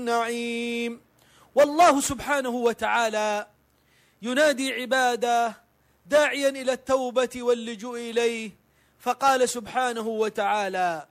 النعيم. والله سبحانه وتعالى ينادي عباده داعيا إلى التوبة واللجوء إليه، فقال سبحانه وتعالى: